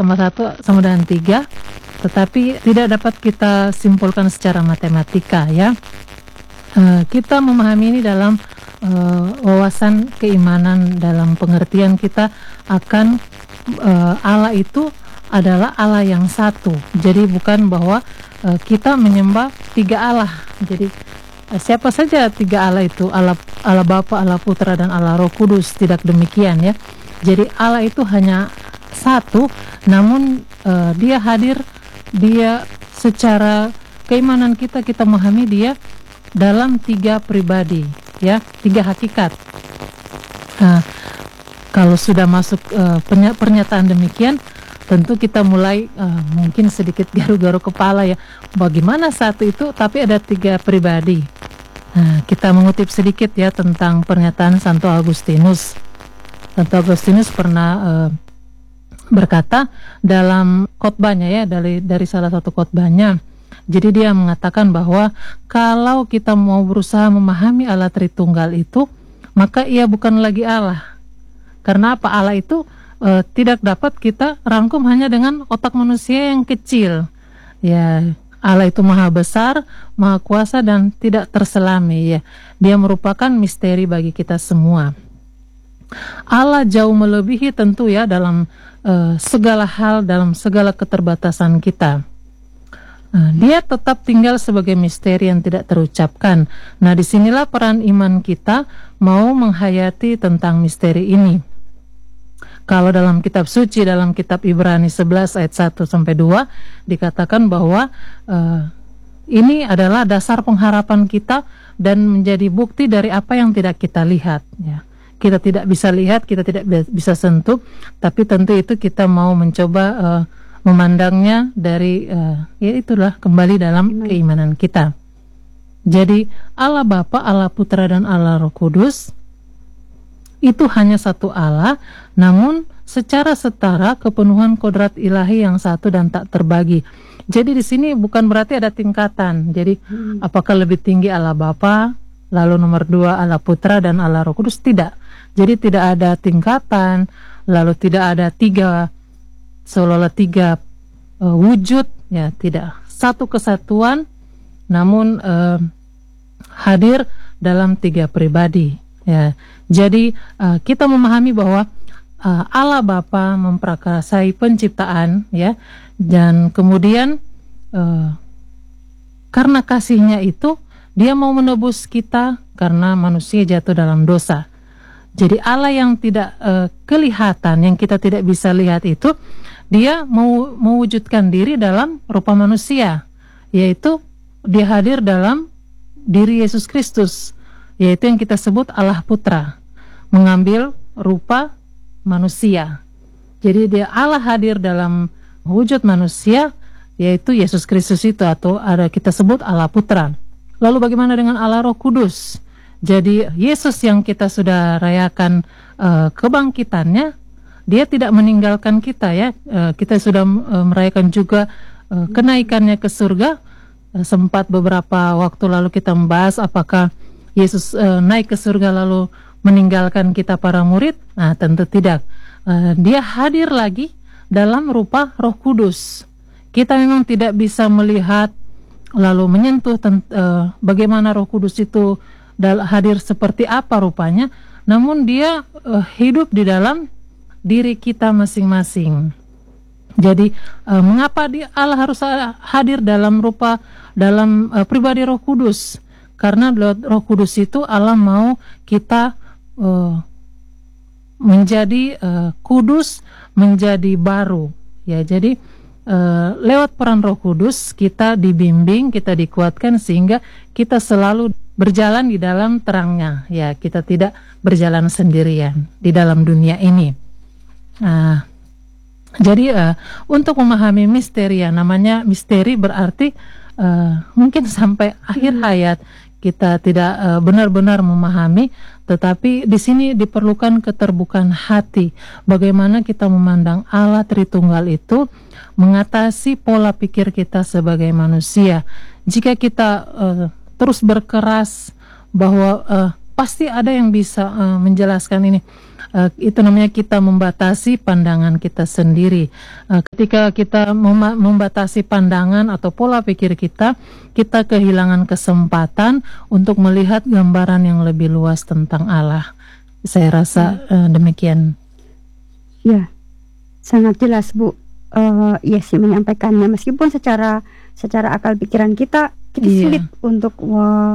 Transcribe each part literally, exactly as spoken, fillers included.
tambah satu sama dengan tiga, tetapi tidak dapat kita simpulkan secara matematika ya. Uh, kita memahami ini dalam uh, wawasan keimanan, dalam pengertian kita akan uh, Allah itu adalah Allah yang satu. Jadi bukan bahwa uh, kita menyembah tiga Allah. Jadi uh, siapa saja tiga Allah itu, Allah, Allah Bapa, Allah Putra, dan Allah Roh Kudus. Tidak demikian ya. Jadi Allah itu hanya satu, namun uh, dia hadir, dia secara keimanan kita, kita memahami dia dalam tiga pribadi, ya, tiga hakikat. Nah, kalau sudah masuk uh, pernyataan demikian, tentu kita mulai uh, mungkin sedikit garu-garu kepala ya. Bagaimana satu itu tapi ada tiga pribadi? Nah, kita mengutip sedikit ya tentang pernyataan Santo Agustinus. Santo Agustinus pernah uh, berkata dalam khotbahnya ya, dari dari salah satu khotbahnya. Jadi dia mengatakan bahwa kalau kita mau berusaha memahami Allah Tritunggal itu, maka ia bukan lagi Allah. Karena apa? Allah itu uh, tidak dapat kita rangkum hanya dengan otak manusia yang kecil. Ya, Allah itu maha besar, maha kuasa, dan tidak terselami ya. Dia merupakan misteri bagi kita semua. Allah jauh melebihi tentu ya dalam uh, segala hal, dalam segala keterbatasan kita. Nah, dia tetap tinggal sebagai misteri yang tidak terucapkan. Nah, disinilah peran iman kita mau menghayati tentang misteri ini. Kalau dalam kitab suci, dalam kitab Ibrani sebelas ayat satu sampai dua dikatakan bahwa uh, ini adalah dasar pengharapan kita dan menjadi bukti dari apa yang tidak kita lihat ya. Kita tidak bisa lihat, kita tidak bisa sentuh, tapi tentu itu kita mau mencoba uh, memandangnya dari uh, ya itulah kembali dalam keimanan kita. Jadi Allah Bapa, Allah Putra, dan Allah Roh Kudus itu hanya satu Allah, namun secara setara kepenuhan kodrat ilahi yang satu dan tak terbagi. Jadi di sini bukan berarti ada tingkatan. Jadi hmm. apakah lebih tinggi Allah Bapa, lalu nomor dua Allah Putra, dan Allah Roh Kudus? Tidak. Jadi tidak ada tingkatan, lalu tidak ada tiga, seolah-olah tiga uh, wujud, ya tidak. Satu kesatuan, namun uh, hadir dalam tiga pribadi. Ya, jadi uh, kita memahami bahwa uh, Allah Bapa memprakarsai penciptaan, ya, dan kemudian uh, karena kasihnya itu Dia mau menebus kita karena manusia jatuh dalam dosa. Jadi Allah yang tidak uh, kelihatan, yang kita tidak bisa lihat itu, Dia mau mewujudkan diri dalam rupa manusia, yaitu Dia hadir dalam diri Yesus Kristus, yaitu yang kita sebut Allah Putra, mengambil rupa manusia. Jadi Dia Allah hadir dalam wujud manusia, yaitu Yesus Kristus itu, atau ada kita sebut Allah Putra. Lalu bagaimana dengan Allah Roh Kudus? Jadi Yesus yang kita sudah rayakan uh, kebangkitannya, Dia tidak meninggalkan kita ya. Uh, kita sudah uh, merayakan juga uh, kenaikannya ke surga. Uh, sempat beberapa waktu lalu kita membahas apakah Yesus uh, naik ke surga lalu meninggalkan kita para murid. Nah, tentu tidak. Uh, dia hadir lagi dalam rupa Roh Kudus. Kita memang tidak bisa melihat lalu menyentuh tent, uh, bagaimana Roh Kudus itu hadir seperti apa rupanya, namun Dia uh, hidup di dalam diri kita masing-masing. Jadi uh, mengapa dia Allah harus hadir dalam rupa dalam uh, pribadi Roh Kudus? Karena Roh Kudus itu Allah mau kita uh, menjadi uh, kudus, menjadi baru. Ya, jadi uh, lewat peran Roh Kudus kita dibimbing, kita dikuatkan sehingga kita selalu berjalan di dalam terangnya. Ya, kita tidak berjalan sendirian di dalam dunia ini. Nah, jadi uh, untuk memahami misteri, ya namanya misteri berarti uh, mungkin sampai akhir hayat kita tidak uh, benar-benar memahami, tetapi di sini diperlukan keterbukaan hati. Bagaimana kita memandang Allah Tritunggal itu mengatasi pola pikir kita sebagai manusia. Jika kita uh, terus berkeras bahwa uh, pasti ada yang bisa uh, menjelaskan ini, uh, itu namanya kita membatasi pandangan kita sendiri. Uh, ketika kita mem- membatasi pandangan atau pola pikir kita, kita kehilangan kesempatan untuk melihat gambaran yang lebih luas tentang Allah. Saya rasa uh, demikian. Ya, sangat jelas Bu. Uh, Yesi menyampaikannya, meskipun secara secara akal pikiran kita kita Iya. sulit untuk uh,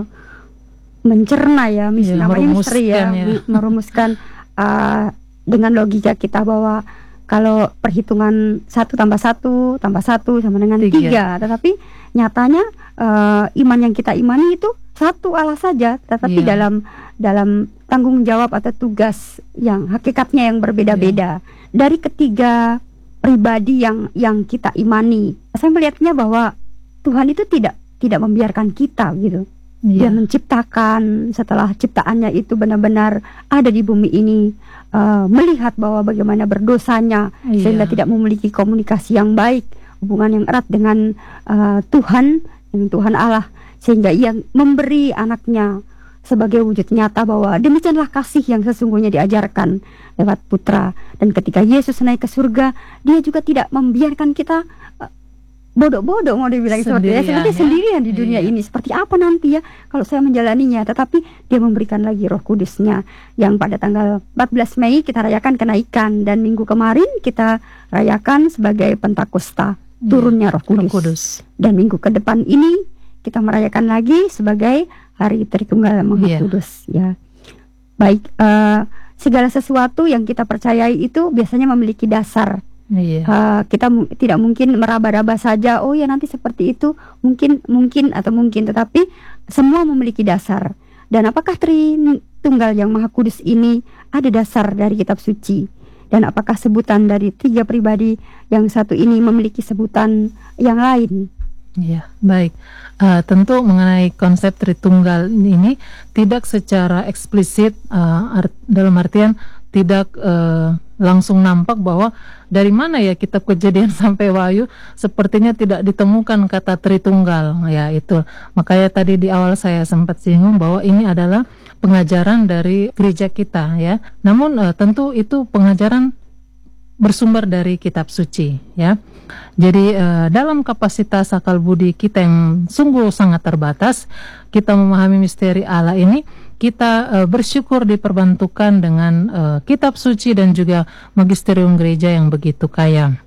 mencerna ya, mis- Iya, namanya misteri ya, merumuskan ya. m- merumuskan uh, dengan logika kita bahwa kalau perhitungan satu tambah satu tambah satu sama dengan Tiga. tiga, tetapi nyatanya uh, iman yang kita imani itu satu Allah saja, tetapi Iya. dalam dalam tanggung jawab atau tugas yang hakikatnya yang berbeda-beda dari ketiga pribadi yang yang kita imani. Saya melihatnya bahwa Tuhan itu tidak tidak membiarkan kita gitu. Dia Iya. menciptakan, setelah ciptaannya itu benar-benar ada di bumi ini, uh, melihat bahwa bagaimana berdosanya, Iya. sehingga tidak memiliki komunikasi yang baik, hubungan yang erat dengan uh, Tuhan, dengan Tuhan Allah, sehingga ia memberi anaknya sebagai wujud nyata bahwa demikianlah kasih yang sesungguhnya diajarkan lewat putra. Dan ketika Yesus naik ke surga, dia juga tidak membiarkan kita uh, bodoh-bodoh, mau dibilang seperti ya, Sendirian, seperti ya. sendirian di dunia Iya. ini. Seperti apa nanti ya kalau saya menjalaninya? Tetapi dia memberikan lagi Roh Kudusnya, yang pada tanggal empat belas Mei kita rayakan kenaikan, dan minggu kemarin kita rayakan sebagai Pentakosta, turunnya Roh Kudus. Roh Kudus. Dan minggu ke depan ini kita merayakan lagi sebagai Hari Tritunggal Maha Iya. Kudus ya. Baik, eh, segala sesuatu yang kita percayai itu biasanya memiliki dasar. Iya. Uh, kita mu- tidak mungkin meraba-raba saja, oh ya nanti seperti itu, mungkin mungkin atau mungkin, tetapi semua memiliki dasar. Dan apakah Tritunggal yang Maha Kudus ini ada dasar dari kitab suci? Dan apakah sebutan dari tiga pribadi yang satu ini memiliki sebutan yang lain? Iya, baik. Uh, tentu mengenai konsep Tritunggal ini tidak secara eksplisit, uh, art- dalam artian tidak uh, langsung nampak bahwa dari mana ya kitab Kejadian sampai Wahyu sepertinya tidak ditemukan kata Tritunggal. Ya itu, makanya tadi di awal saya sempat singgung bahwa ini adalah pengajaran dari gereja kita ya. Namun uh, tentu itu pengajaran bersumber dari kitab suci ya. Jadi eh, dalam kapasitas akal budi kita yang sungguh sangat terbatas, kita memahami misteri Allah ini, kita eh, bersyukur diperbantukan dengan eh, kitab suci dan juga magisterium gereja yang begitu kaya.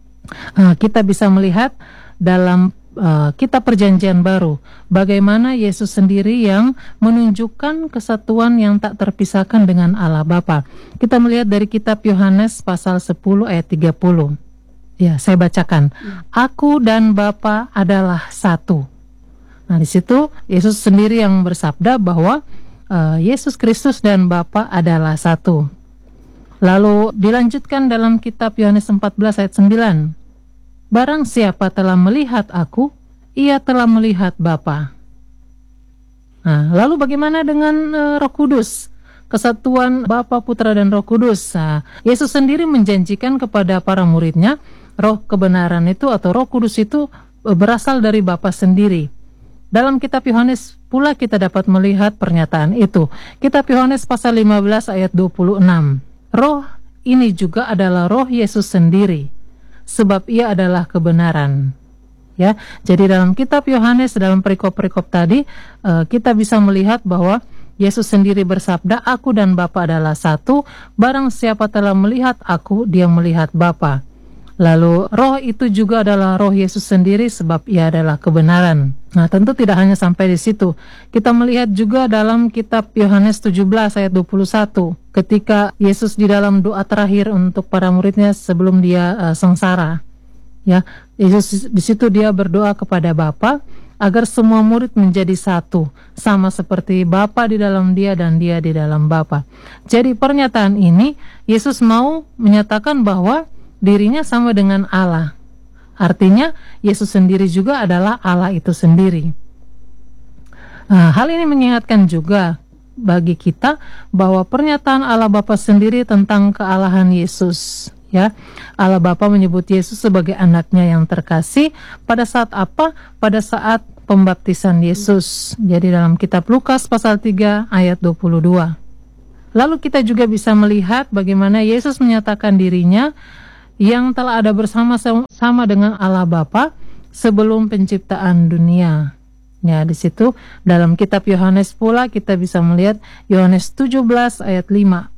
Eh, kita bisa melihat dalam uh, kitab Perjanjian Baru bagaimana Yesus sendiri yang menunjukkan kesatuan yang tak terpisahkan dengan Allah Bapa. Kita melihat dari kitab Yohanes pasal sepuluh ayat tiga puluh. Ya, saya bacakan. Aku dan Bapa adalah satu. Nah, di situ Yesus sendiri yang bersabda bahwa uh, Yesus Kristus dan Bapa adalah satu. Lalu dilanjutkan dalam kitab Yohanes empat belas ayat sembilan. Barang siapa telah melihat aku, ia telah melihat Bapa. Nah, lalu bagaimana dengan uh, Roh Kudus? Kesatuan Bapa, Putra, dan Roh Kudus. Nah, Yesus sendiri menjanjikan kepada para muridnya, Roh kebenaran itu atau Roh Kudus itu uh, berasal dari Bapa sendiri. Dalam kitab Yohanes pula kita dapat melihat pernyataan itu. Kitab Yohanes pasal lima belas ayat dua puluh enam. Roh ini juga adalah Roh Yesus sendiri, sebab ia adalah kebenaran. Ya, jadi dalam kitab Yohanes dalam perikop-perikop tadi uh, kita bisa melihat bahwa Yesus sendiri bersabda, aku dan Bapa adalah satu, barang siapa telah melihat aku, dia melihat Bapa. Lalu Roh itu juga adalah Roh Yesus sendiri sebab ia adalah kebenaran. Nah, tentu tidak hanya sampai di situ. Kita melihat juga dalam kitab Yohanes tujuh belas ayat dua puluh satu, ketika Yesus di dalam doa terakhir untuk para muridnya sebelum dia uh, sengsara. Ya, Yesus di situ dia berdoa kepada Bapa agar semua murid menjadi satu, sama seperti Bapa di dalam dia dan dia di dalam Bapa. Jadi pernyataan ini Yesus mau menyatakan bahwa dirinya sama dengan Allah. Artinya Yesus sendiri juga adalah Allah itu sendiri. Nah, hal ini mengingatkan juga bagi kita bahwa pernyataan Allah Bapa sendiri tentang kealahan Yesus. Ya, Allah Bapa menyebut Yesus sebagai anaknya yang terkasih pada saat apa? Pada saat pembaptisan Yesus. Jadi dalam kitab Lukas pasal tiga ayat dua puluh dua. Lalu kita juga bisa melihat bagaimana Yesus menyatakan dirinya yang telah ada bersama-sama dengan Allah Bapa sebelum penciptaan dunia. Ya, di situ dalam kitab Yohanes pula kita bisa melihat Yohanes tujuh belas ayat lima.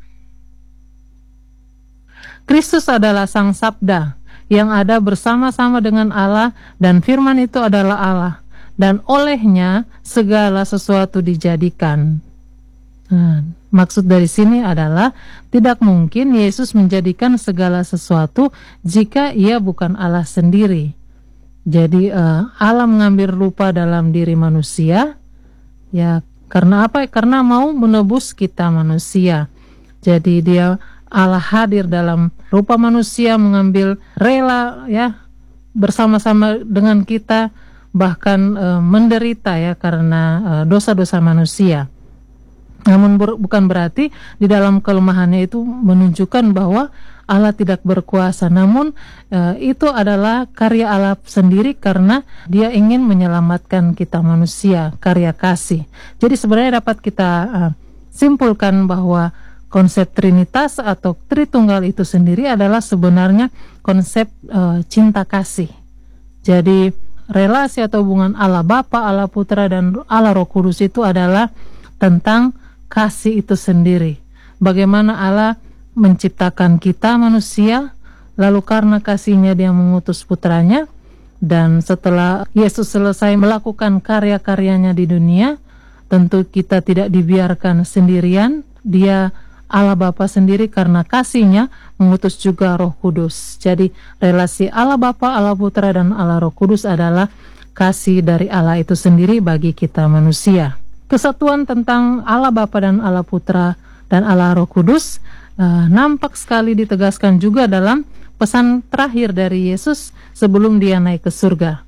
Kristus adalah Sang Sabda yang ada bersama-sama dengan Allah, dan firman itu adalah Allah, dan olehnya segala sesuatu dijadikan. Nah, maksud dari sini adalah tidak mungkin Yesus menjadikan segala sesuatu jika ia bukan Allah sendiri. Jadi uh, Allah mengambil rupa dalam diri manusia, ya karena apa? Karena mau menebus kita manusia. Jadi dia Allah hadir dalam rupa manusia, mengambil rela ya bersama-sama dengan kita, bahkan uh, menderita ya karena uh, dosa-dosa manusia. Namun ber, bukan berarti di dalam kelemahannya itu menunjukkan bahwa Allah tidak berkuasa, namun uh, itu adalah karya Allah sendiri karena dia ingin menyelamatkan kita manusia, karya kasih. Jadi sebenarnya dapat kita uh, simpulkan bahwa konsep Trinitas atau Tritunggal itu sendiri adalah sebenarnya konsep uh, cinta kasih. Jadi relasi atau hubungan Allah Bapa, Allah Putra, dan Allah Roh Kudus itu adalah tentang kasih itu sendiri. Bagaimana Allah menciptakan kita manusia, lalu karena kasihnya dia mengutus putranya, dan setelah Yesus selesai melakukan karya-karyanya di dunia, tentu kita tidak dibiarkan sendirian. Dia Allah Bapa sendiri karena kasihnya mengutus juga Roh Kudus. Jadi relasi Allah Bapa, Allah Putra, dan Allah Roh Kudus adalah kasih dari Allah itu sendiri bagi kita manusia. Kesatuan tentang Allah Bapa dan Allah Putra dan Allah Roh Kudus uh, nampak sekali ditegaskan juga dalam pesan terakhir dari Yesus sebelum dia naik ke surga.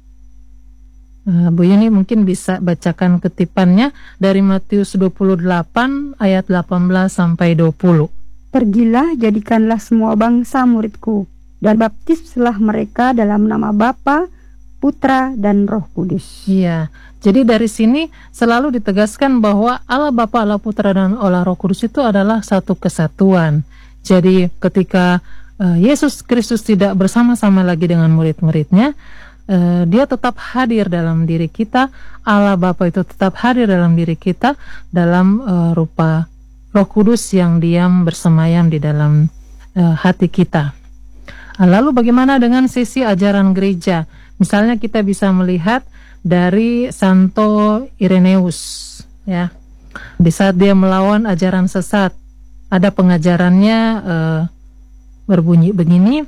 Uh, Bu Yuni mungkin bisa bacakan kutipannya dari Matius dua puluh delapan ayat delapan belas sampai dua puluh. Pergilah, jadikanlah semua bangsa muridku, dan baptislah mereka dalam nama Bapa, Putra, dan Roh Kudus. Iya, jadi dari sini selalu ditegaskan bahwa Allah Bapa, Allah Putra, dan Allah Roh Kudus itu adalah satu kesatuan. Jadi ketika uh, Yesus Kristus tidak bersama-sama lagi dengan murid-muridnya, uh, dia tetap hadir dalam diri kita. Allah Bapa itu tetap hadir dalam diri kita dalam uh, rupa Roh Kudus yang diam bersemayam di dalam uh, hati kita. Lalu bagaimana dengan sisi ajaran gereja? Misalnya kita bisa melihat dari Santo Ireneus, ya, di saat dia melawan ajaran sesat, ada pengajarannya uh, berbunyi begini: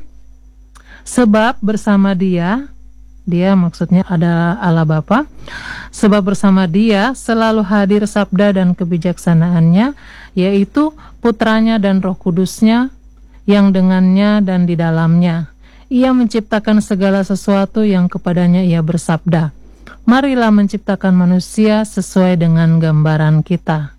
sebab bersama dia, dia maksudnya adalah Allah Bapa, sebab bersama dia selalu hadir sabda dan kebijaksanaannya, yaitu putranya dan Roh Kudusnya, yang dengannya dan di dalamnya Ia menciptakan segala sesuatu yang kepadanya Ia bersabda, marilah menciptakan manusia sesuai dengan gambaran kita.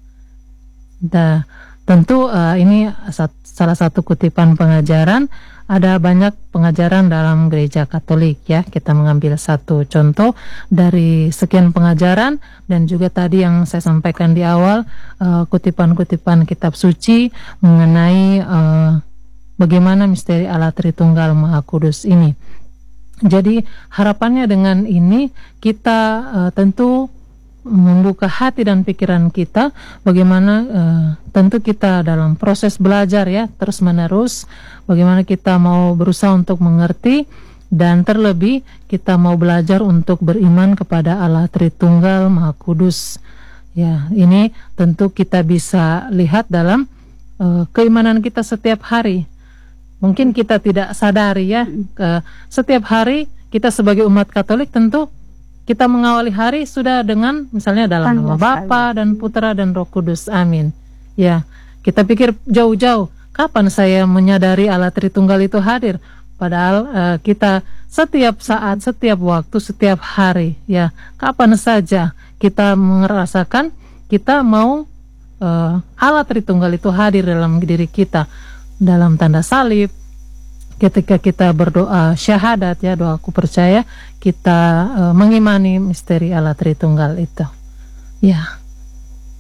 Nah, tentu uh, ini sat, salah satu kutipan pengajaran. Ada banyak pengajaran dalam gereja Katolik, ya. Kita mengambil satu contoh dari sekian pengajaran, dan juga tadi yang saya sampaikan di awal, uh, kutipan-kutipan kitab suci mengenai uh, bagaimana misteri Allah Tritunggal Maha Kudus ini. Jadi harapannya dengan ini kita uh, tentu membuka hati dan pikiran kita, bagaimana uh, tentu kita dalam proses belajar, ya, terus menerus, bagaimana kita mau berusaha untuk mengerti, dan terlebih kita mau belajar untuk beriman kepada Allah Tritunggal Maha Kudus. Ya, ini tentu kita bisa lihat dalam uh, keimanan kita setiap hari. Mungkin kita tidak sadari, ya, uh, setiap hari kita sebagai umat Katolik tentu kita mengawali hari sudah dengan misalnya dalam nama Bapa dan Putra dan Roh Kudus. Amin. Ya, kita pikir jauh-jauh, kapan saya menyadari Allah Tritunggal itu hadir? Padahal uh, kita setiap saat, setiap waktu, setiap hari, ya, kapan saja kita merasakan kita mau uh, Allah Tritunggal itu hadir dalam diri kita, dalam tanda salib. Ketika kita berdoa syahadat, ya, doa aku percaya, kita uh, mengimani misteri Allah Tritunggal itu. Ya.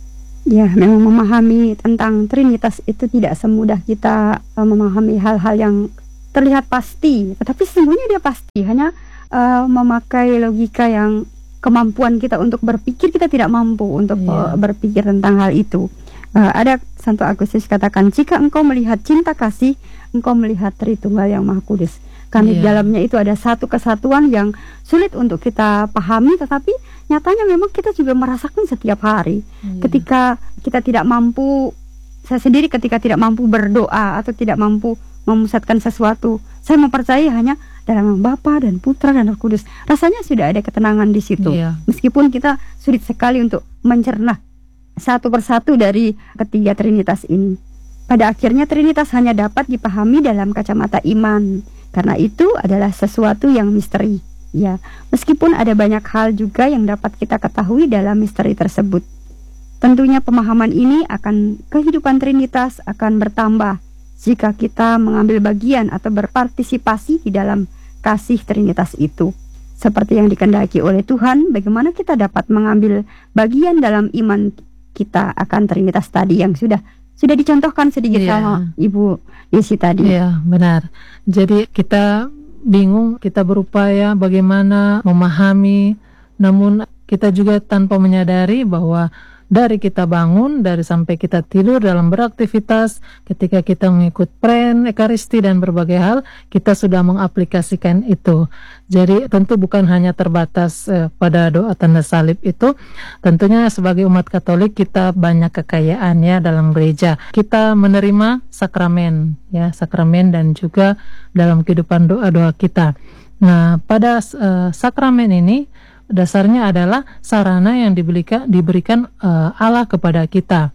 Ya, memang memahami tentang Trinitas itu tidak semudah kita uh, memahami hal-hal yang terlihat pasti, tetapi sesungguhnya dia pasti, hanya uh, memakai logika yang kemampuan kita untuk berpikir, kita tidak mampu untuk Iya. uh, berpikir tentang hal itu. Uh, ada Santo Agustus katakan, jika engkau melihat cinta kasih, engkau melihat Tritunggal yang Maha Kudus. Karena di Iya. dalamnya itu ada satu kesatuan yang sulit untuk kita pahami, tetapi nyatanya memang kita juga merasakan setiap hari. Iya. Ketika kita tidak mampu, saya sendiri ketika tidak mampu berdoa atau tidak mampu memusatkan sesuatu, saya mempercayai hanya dalam nama Bapa dan Putra dan Roh Kudus. Rasanya sudah ada ketenangan di situ. Iya. Meskipun kita sulit sekali untuk mencerna satu persatu dari ketiga Trinitas ini. Pada akhirnya Trinitas hanya dapat dipahami dalam kacamata iman. Karena itu adalah sesuatu yang misteri. Ya, meskipun ada banyak hal juga yang dapat kita ketahui dalam misteri tersebut. Tentunya pemahaman ini akan kehidupan Trinitas akan bertambah jika kita mengambil bagian atau berpartisipasi di dalam kasih Trinitas itu. Seperti yang dikehendaki oleh Tuhan, bagaimana kita dapat mengambil bagian dalam iman kita akan Trinitas tadi yang sudah sudah dicontohkan sedikit Iya. sama Ibu Desi tadi. Iya, benar. Jadi kita bingung, kita berupaya bagaimana memahami, namun kita juga tanpa menyadari bahwa dari kita bangun, dari sampai kita tidur dalam beraktivitas, ketika kita mengikut pren, ekaristi dan berbagai hal, kita sudah mengaplikasikan itu. Jadi tentu bukan hanya terbatas eh, pada doa tanda salib itu. Tentunya sebagai umat Katolik kita banyak kekayaan ya dalam gereja. Kita menerima sakramen ya, sakramen dan juga dalam kehidupan doa-doa kita. Nah, pada eh, sakramen ini dasarnya adalah sarana yang diberikan, diberikan uh, Allah kepada kita.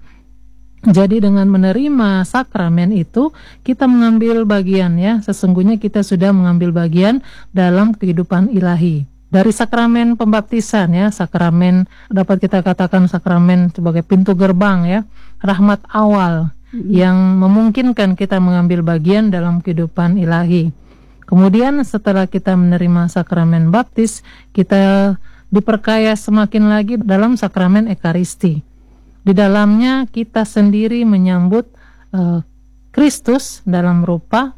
Jadi dengan menerima sakramen itu kita mengambil bagian ya, sesungguhnya kita sudah mengambil bagian dalam kehidupan ilahi. Dari sakramen pembaptisan ya, sakramen dapat kita katakan sakramen sebagai pintu gerbang ya, rahmat awal mm-hmm. yang memungkinkan kita mengambil bagian dalam kehidupan ilahi. Kemudian setelah kita menerima sakramen baptis, kita diperkaya semakin lagi dalam sakramen ekaristi. Di dalamnya kita sendiri menyambut uh, Kristus dalam rupa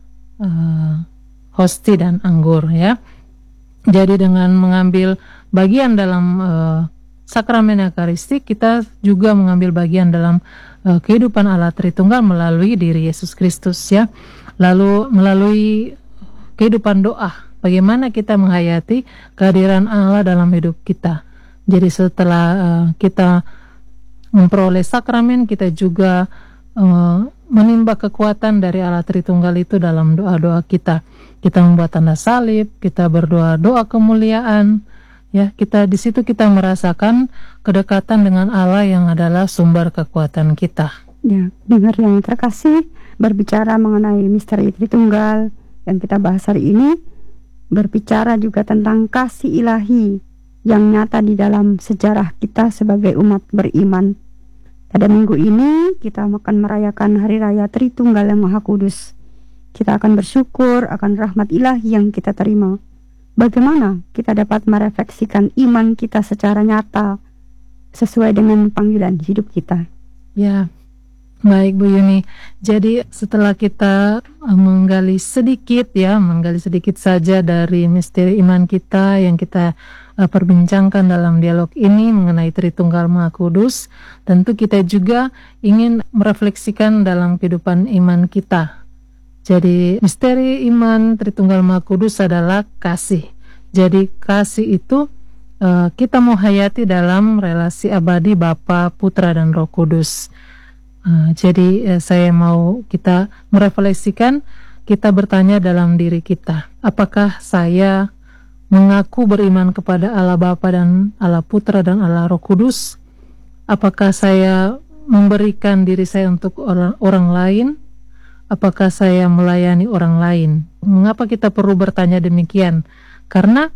uh, hosti dan anggur ya. Jadi dengan mengambil bagian dalam uh, sakramen ekaristi, kita juga mengambil bagian dalam uh, kehidupan Allah Tritunggal melalui diri Yesus Kristus ya. Lalu melalui kehidupan doa, bagaimana kita menghayati kehadiran Allah dalam hidup kita. Jadi setelah uh, kita memperoleh sakramen, kita juga uh, menimba kekuatan dari Allah Tritunggal itu dalam doa-doa kita. Kita membuat tanda salib, kita berdoa doa kemuliaan, ya kita di situ kita merasakan kedekatan dengan Allah yang adalah sumber kekuatan kita. Ya, dengar yang terkasih, berbicara mengenai misteri Tritunggal yang kita bahas hari ini, berbicara juga tentang kasih ilahi yang nyata di dalam sejarah kita sebagai umat beriman. Pada minggu ini kita akan merayakan Hari Raya Tritunggal yang Maha Kudus. Kita akan bersyukur akan rahmat ilahi yang kita terima. Bagaimana kita dapat merefleksikan iman kita secara nyata sesuai dengan panggilan hidup kita. Ya, baik Bu Yuni. Jadi setelah kita uh, menggali sedikit ya, menggali sedikit saja dari misteri iman kita yang kita uh, perbincangkan dalam dialog ini mengenai Tritunggal Maha Kudus, tentu kita juga ingin merefleksikan dalam kehidupan iman kita. Jadi misteri iman Tritunggal Maha Kudus adalah kasih. Jadi kasih itu uh, kita mau hayati dalam relasi abadi Bapa, Putra dan Roh Kudus. Uh, jadi uh, saya mau kita merefleksikan, kita bertanya dalam diri kita, apakah saya mengaku beriman kepada Allah Bapa dan Allah Putra dan Allah Roh Kudus? Apakah saya memberikan diri saya untuk orang, orang lain? Apakah saya melayani orang lain? Mengapa kita perlu bertanya demikian? Karena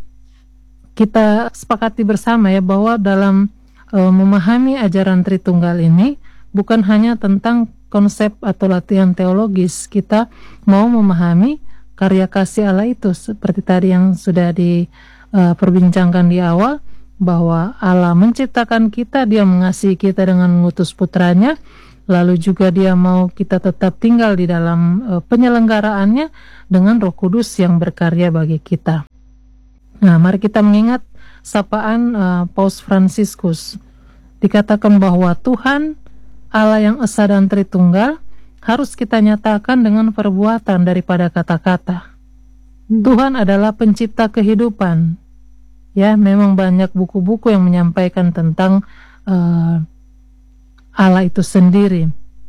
kita sepakati bersama ya bahwa dalam uh, memahami ajaran Tritunggal ini bukan hanya tentang konsep atau latihan teologis, kita mau memahami karya kasih Allah itu seperti tadi yang sudah diperbincangkan uh, di awal, bahwa Allah menciptakan kita, Dia mengasihi kita dengan mengutus putranya, lalu juga Dia mau kita tetap tinggal di dalam uh, penyelenggaraannya dengan Roh Kudus yang berkarya bagi kita. Nah, mari kita mengingat sapaan uh, Paus Fransiskus. Dikatakan bahwa Tuhan Allah yang Esa dan Tritunggal harus kita nyatakan dengan perbuatan daripada kata-kata. Tuhan adalah pencipta kehidupan. Ya, memang banyak buku-buku yang menyampaikan tentang uh, Allah itu sendiri.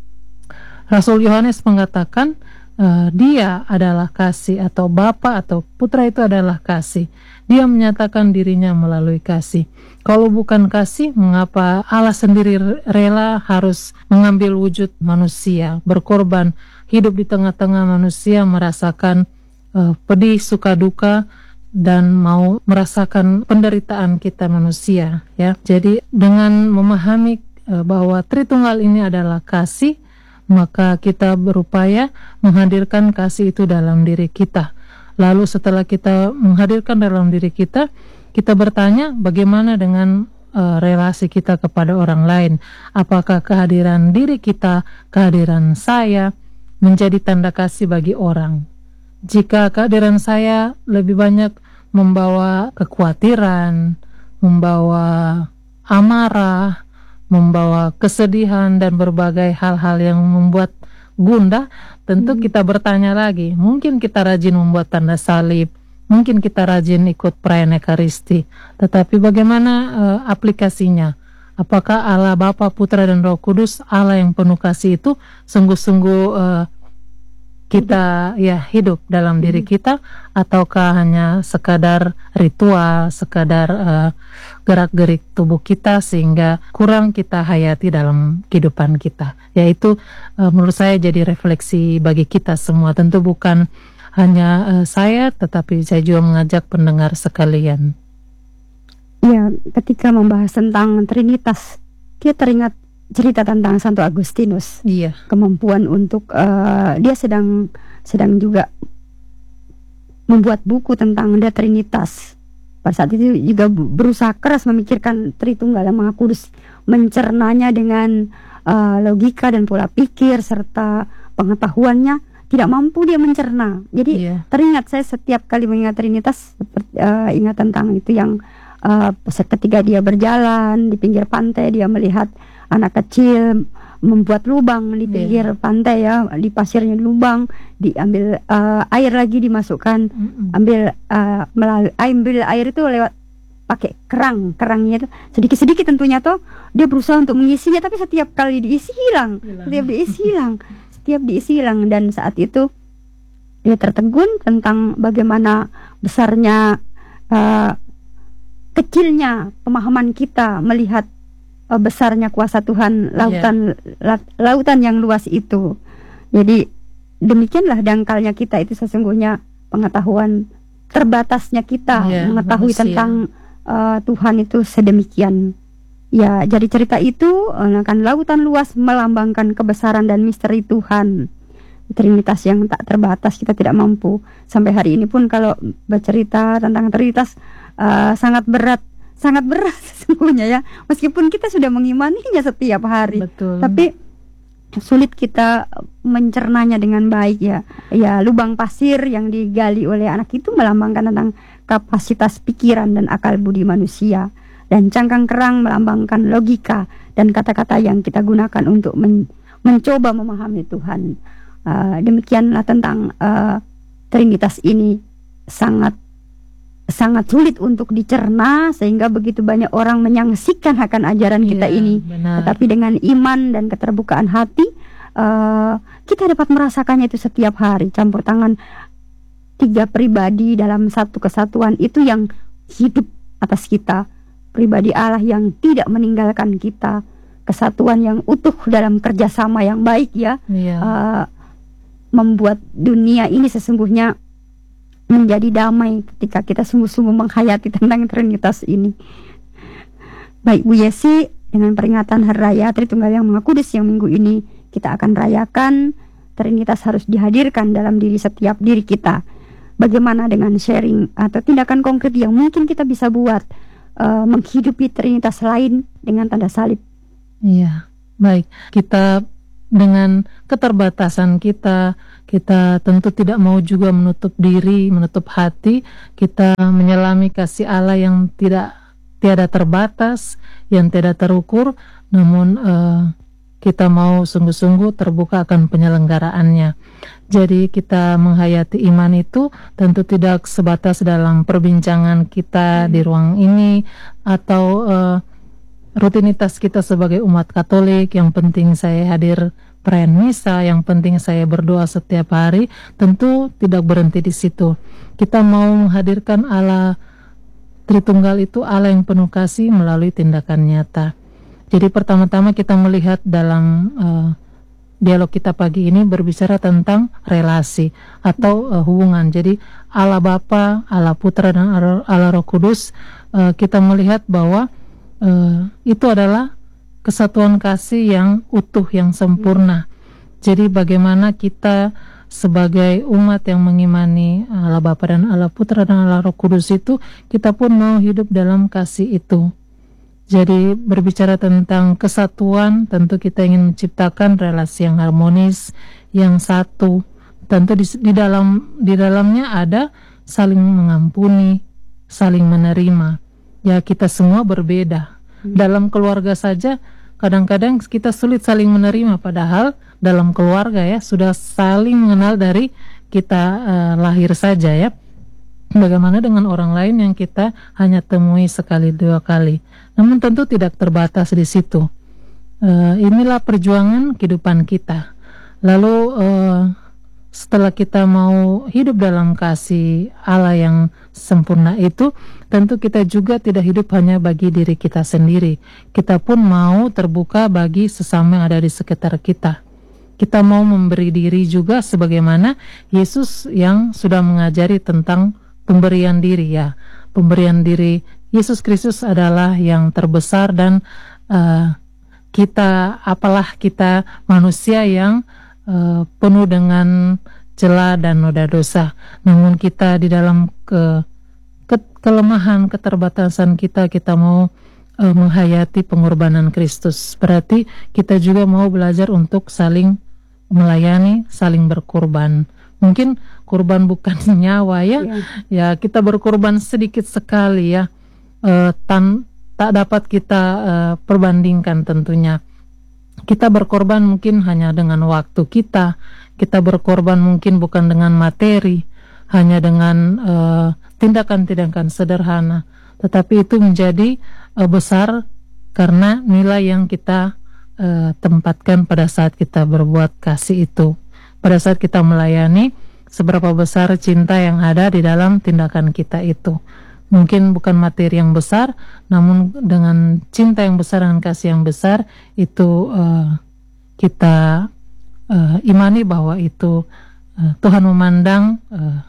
Rasul Yohanes mengatakan uh, Dia adalah kasih, atau Bapa atau Putra itu adalah kasih. Dia menyatakan dirinya melalui kasih. Kalau bukan kasih, mengapa Allah sendiri rela harus mengambil wujud manusia, berkorban, hidup di tengah-tengah manusia, merasakan uh, pedih, suka duka, dan mau merasakan penderitaan kita manusia, ya. Jadi dengan memahami uh, bahwa Tritunggal ini adalah kasih, maka kita berupaya menghadirkan kasih itu dalam diri kita. Lalu setelah kita menghadirkan dalam diri kita, kita bertanya bagaimana dengan uh, relasi kita kepada orang lain. Apakah kehadiran diri kita, kehadiran saya menjadi tanda kasih bagi orang? Jika kehadiran saya lebih banyak membawa kekhawatiran, membawa amarah, membawa kesedihan dan berbagai hal-hal yang membuat gundah, tentu hmm. kita bertanya lagi. Mungkin kita rajin membuat tanda salib, mungkin kita rajin ikut perayaan Ekaristi, tetapi bagaimana uh, aplikasinya? Apakah Allah Bapa, Putra dan Roh Kudus, Allah yang penuh kasih itu sungguh-sungguh uh, kita ya hidup dalam diri kita, ataukah hanya sekadar ritual, sekadar uh, gerak-gerik tubuh kita sehingga kurang kita hayati dalam kehidupan kita? Yaitu uh, menurut saya jadi refleksi bagi kita semua. Tentu bukan hanya uh, saya, tetapi saya juga mengajak pendengar sekalian. Ya, ketika membahas tentang Trinitas, dia teringat cerita tentang Santo Agustinus. Iya. Kemampuan untuk uh, dia sedang sedang juga membuat buku tentang De Trinitas. Pada saat itu juga berusaha keras memikirkan Tritunggal yang Maha Kudus, mencernanya dengan uh, logika dan pola pikir serta pengetahuannya. Tidak mampu dia mencerna. Jadi iya. teringat saya setiap kali mengingat Trinitas, seperti, uh, ingat tentang itu yang uh, ketika dia berjalan di pinggir pantai, dia melihat anak kecil membuat lubang di pinggir yeah. pantai, ya, di pasirnya lubang, diambil uh, air lagi dimasukkan, mm-hmm. ambil uh, melalui ambil air itu lewat pakai kerang, kerangnya itu sedikit-sedikit tentunya toh, dia berusaha untuk mengisinya, tapi setiap kali diisi hilang, hilang. setiap diisi hilang, setiap diisi hilang, dan saat itu dia tertegun tentang bagaimana besarnya, uh, kecilnya pemahaman kita melihat besarnya kuasa Tuhan, lautan yeah. la, lautan yang luas itu. Jadi demikianlah dangkalnya kita itu sesungguhnya, pengetahuan terbatasnya kita yeah, mengetahui manusia. tentang uh, Tuhan itu sedemikian. Ya, jadi cerita itu kan lautan luas melambangkan kebesaran dan misteri Tuhan. Trinitas yang tak terbatas, kita tidak mampu. Sampai hari ini pun kalau bercerita tentang Trinitas uh, sangat berat. Sangat berat sesungguhnya, ya, meskipun kita sudah mengimaninya setiap hari. Betul. Tapi sulit kita mencernanya dengan baik, ya. Ya, lubang pasir yang digali oleh anak itu melambangkan tentang kapasitas pikiran dan akal budi manusia, dan cangkang kerang melambangkan logika dan kata-kata yang kita gunakan untuk men mencoba memahami Tuhan. Uh, demikianlah tentang uh, Trinitas ini, sangat sangat sulit untuk dicerna, sehingga begitu banyak orang menyaksikan akan ajaran yeah, kita ini. Benar. Tetapi dengan iman dan keterbukaan hati, uh, kita dapat merasakannya itu setiap hari. Campur tangan tiga pribadi dalam satu kesatuan itu yang hidup atas kita. Pribadi Allah yang tidak meninggalkan kita, kesatuan yang utuh dalam kerjasama yang baik, ya, yeah. uh, membuat dunia ini sesungguhnya menjadi damai ketika kita sungguh-sungguh menghayati tentang Trinitas ini. Baik Bu Yesi, dengan peringatan Hari Raya Tritunggal yang Maha Kudus yang minggu ini kita akan rayakan, Trinitas harus dihadirkan dalam diri setiap diri kita. Bagaimana dengan sharing atau tindakan konkret yang mungkin kita bisa buat uh, menghidupi Trinitas lain dengan tanda salib. Iya, baik. Kita dengan keterbatasan kita, kita tentu tidak mau juga menutup diri, menutup hati. Kita menyelami kasih Allah yang tidak tiada terbatas, yang tidak terukur, namun uh, kita mau sungguh-sungguh terbuka akan penyelenggaraannya. Jadi kita menghayati iman itu tentu tidak sebatas dalam perbincangan kita di ruang ini atau uh, rutinitas kita sebagai umat Katolik. Yang penting saya hadir perayaan misa, yang penting saya berdoa setiap hari. Tentu tidak berhenti di situ. Kita mau menghadirkan Allah Tritunggal itu, Allah yang penuh kasih, melalui tindakan nyata. Jadi pertama-tama kita melihat dalam uh, dialog kita pagi ini berbicara tentang relasi atau uh, hubungan. Jadi Allah Bapa, Allah Putra, dan Allah Roh Kudus, uh, kita melihat bahwa uh, itu adalah kesatuan kasih yang utuh, yang sempurna. Jadi bagaimana kita sebagai umat yang mengimani Allah Bapa dan Allah Putra dan Allah Roh Kudus itu, kita pun mau hidup dalam kasih itu. Jadi berbicara tentang kesatuan, tentu kita ingin menciptakan relasi yang harmonis, yang satu. Tentu di, di dalam di dalamnya ada saling mengampuni, saling menerima. Ya, kita semua berbeda. Hmm. Dalam keluarga saja kadang-kadang kita sulit saling menerima, padahal dalam keluarga ya sudah saling mengenal dari kita uh, lahir saja ya. Bagaimana dengan orang lain yang kita hanya temui sekali dua kali? Namun tentu tidak terbatas di situ. Uh, inilah perjuangan kehidupan kita. Lalu uh, setelah kita mau hidup dalam kasih Allah yang sempurna itu, tentu kita juga tidak hidup hanya bagi diri kita sendiri. Kita pun mau terbuka bagi sesama yang ada di sekitar kita. Kita mau memberi diri juga sebagaimana Yesus yang sudah mengajari tentang pemberian diri ya. Pemberian diri Yesus Kristus adalah yang terbesar, dan uh, kita, apalah kita manusia yang uh, penuh dengan celah dan noda dosa. Namun kita di dalam ke, ke kelemahan, keterbatasan kita, kita mau uh, menghayati pengorbanan Kristus. Berarti kita juga mau belajar untuk saling melayani, saling berkorban. Mungkin kurban bukan nyawa ya, yeah. ya kita berkorban sedikit sekali ya, e, tan, tak dapat kita e, perbandingkan tentunya. Kita berkorban mungkin hanya dengan waktu kita, kita berkorban mungkin bukan dengan materi, hanya dengan e, tindakan-tindakan sederhana, tetapi itu menjadi e, besar karena nilai yang kita e, tempatkan pada saat kita berbuat kasih itu. Pada saat kita melayani, seberapa besar cinta yang ada di dalam tindakan kita itu. Mungkin bukan materi yang besar, namun dengan cinta yang besar dan kasih yang besar, itu uh, kita uh, imani bahwa itu uh, Tuhan memandang uh,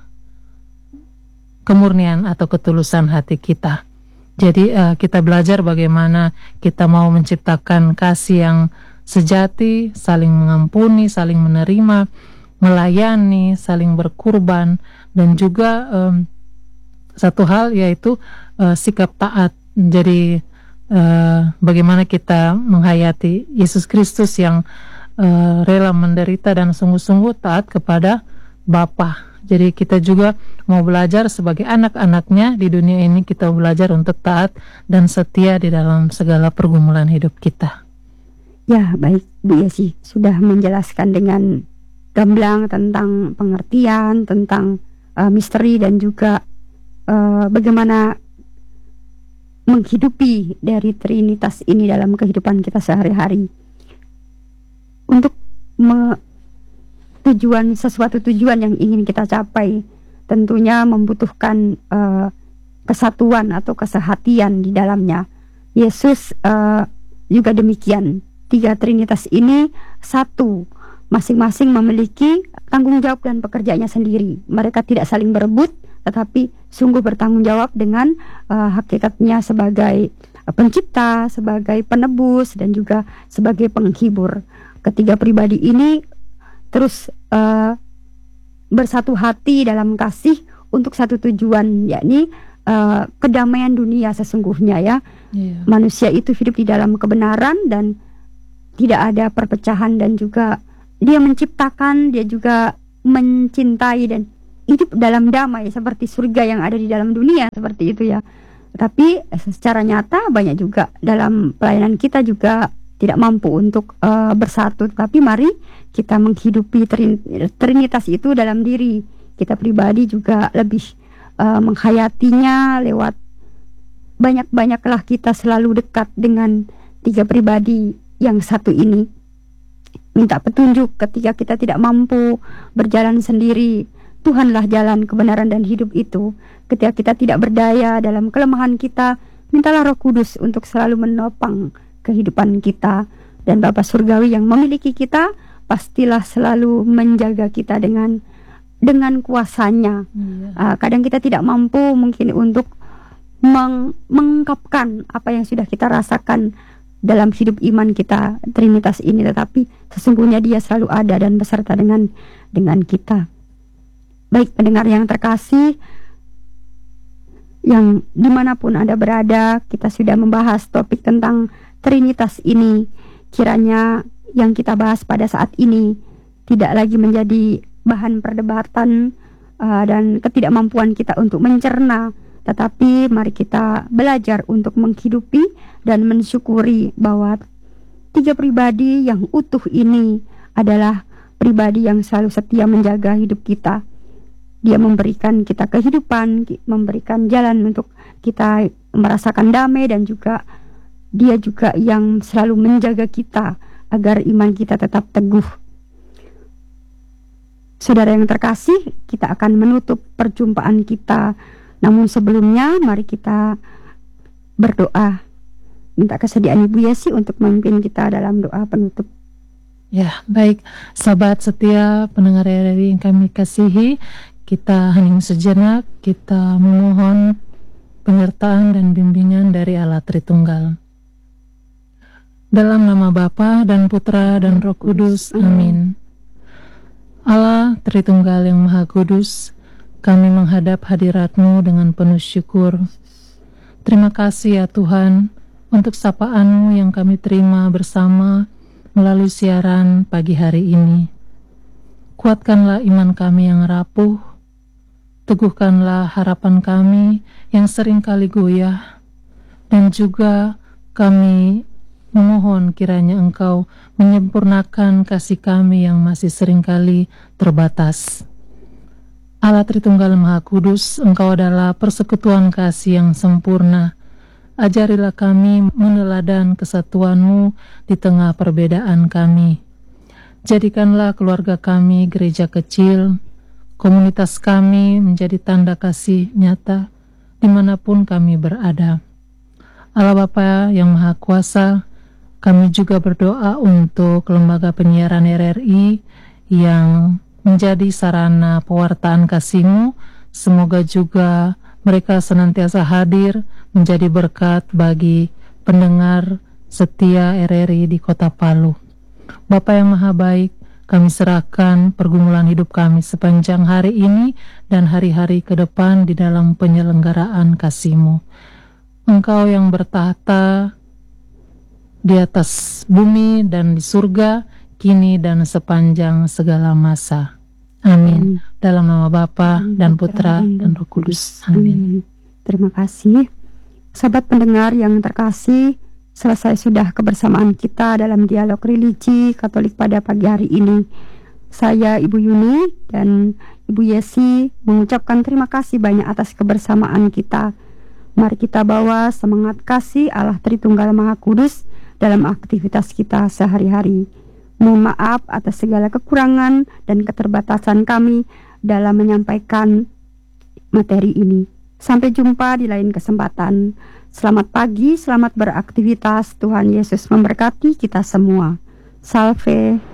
kemurnian atau ketulusan hati kita. Jadi uh, kita belajar bagaimana kita mau menciptakan kasih yang sejati, saling mengampuni, saling menerima, melayani, saling berkorban, dan juga um, satu hal yaitu uh, sikap taat. Jadi uh, bagaimana kita menghayati Yesus Kristus yang uh, rela menderita dan sungguh-sungguh taat kepada Bapa. Jadi kita juga mau belajar sebagai anak-anaknya di dunia ini, kita belajar untuk taat dan setia di dalam segala pergumulan hidup kita. Ya, baik Bu Yesi sudah menjelaskan dengan gamblang tentang pengertian, tentang uh, misteri, dan juga uh, bagaimana menghidupi dari Trinitas ini dalam kehidupan kita sehari-hari. Untuk me- tujuan, sesuatu tujuan yang ingin kita capai, tentunya membutuhkan uh, kesatuan atau kesehatian di dalamnya. Yesus uh, juga demikian. Tiga Trinitas ini satu, masing-masing memiliki tanggung jawab dan pekerjaannya sendiri. Mereka tidak saling berebut, tetapi sungguh bertanggung jawab dengan uh, hakikatnya sebagai uh, pencipta, sebagai penebus, dan juga sebagai penghibur. Ketiga pribadi ini terus uh, bersatu hati dalam kasih untuk satu tujuan, yakni uh, kedamaian dunia sesungguhnya ya. Iya. Manusia itu hidup di dalam kebenaran dan tidak ada perpecahan, dan juga dia menciptakan, dia juga mencintai dan hidup dalam damai seperti surga yang ada di dalam dunia, seperti itu ya. Tapi secara nyata banyak juga dalam pelayanan kita juga tidak mampu untuk uh, bersatu. Tapi mari kita menghidupi trin trinitas itu dalam diri kita pribadi, juga lebih uh, menghayatinya lewat banyak-banyaklah kita selalu dekat dengan tiga pribadi yang satu ini. Minta petunjuk ketika kita tidak mampu berjalan sendiri. Tuhanlah jalan kebenaran dan hidup itu. Ketika kita tidak berdaya dalam kelemahan kita, mintalah Roh Kudus untuk selalu menopang kehidupan kita. Dan Bapa Surgawi yang memiliki kita pastilah selalu menjaga kita dengan dengan kuasanya. Iya. Uh, kadang kita tidak mampu mungkin untuk meng mengungkapkan apa yang sudah kita rasakan dalam hidup iman kita Trinitas ini, tetapi sesungguhnya Dia selalu ada dan beserta dengan dengan kita. Baik pendengar yang terkasih, yang dimanapun Anda berada, kita sudah membahas topik tentang Trinitas ini. Kiranya yang kita bahas pada saat ini tidak lagi menjadi bahan perdebatan uh, dan ketidakmampuan kita untuk mencerna, tetapi mari kita belajar untuk menghidupi dan mensyukuri bahwa tiga pribadi yang utuh ini adalah pribadi yang selalu setia menjaga hidup kita. Dia memberikan kita kehidupan, memberikan jalan untuk kita merasakan damai, dan juga Dia juga yang selalu menjaga kita agar iman kita tetap teguh. Saudara yang terkasih, kita akan menutup perjumpaan kita. Namun sebelumnya mari kita berdoa. Minta kesediaan Ibu Yesi untuk memimpin kita dalam doa penutup. Ya, baik. Sahabat setia pendengar R R I yang kami kasihi, kita hening sejenak, kita memohon penyertaan dan bimbingan dari Allah Tritunggal. Dalam nama Bapa dan Putra dan Roh Kudus, amin. Allah Tritunggal yang Maha Kudus, kami menghadap hadirat-Mu dengan penuh syukur. Terima kasih ya Tuhan untuk sapaan-Mu yang kami terima bersama melalui siaran pagi hari ini. Kuatkanlah iman kami yang rapuh, teguhkanlah harapan kami yang seringkali goyah, dan juga kami memohon kiranya Engkau menyempurnakan kasih kami yang masih seringkali terbatas. Allah Tritunggal Maha Kudus, Engkau adalah persekutuan kasih yang sempurna. Ajarilah kami meneladan kesatuan-Mu di tengah perbedaan kami. Jadikanlah keluarga kami gereja kecil, komunitas kami menjadi tanda kasih nyata dimanapun kami berada. Allah Bapa yang Maha Kuasa, kami juga berdoa untuk lembaga penyiaran R R I yang menjadi sarana pewartaan kasih-Mu. Semoga juga mereka senantiasa hadir menjadi berkat bagi pendengar setia R R I di Kota Palu. Bapa yang Maha Baik, kami serahkan pergumulan hidup kami sepanjang hari ini dan hari-hari ke depan di dalam penyelenggaraan kasih-Mu. Engkau yang bertahta di atas bumi dan di surga, kini dan sepanjang segala masa. Amin. Hmm. Dalam nama Bapa dan Putra dan Roh Kudus. Amin. Terima kasih. Sahabat pendengar yang terkasih, selesai sudah kebersamaan kita dalam dialog religi Katolik pada pagi hari ini. Saya Ibu Yuni dan Ibu Yesi mengucapkan terima kasih banyak atas kebersamaan kita. Mari kita bawa semangat kasih Allah Tritunggal Maha Kudus dalam aktivitas kita sehari-hari. Mohon maaf atas segala kekurangan dan keterbatasan kami dalam menyampaikan materi ini. Sampai jumpa di lain kesempatan. Selamat pagi, selamat beraktivitas. Tuhan Yesus memberkati kita semua. Salve.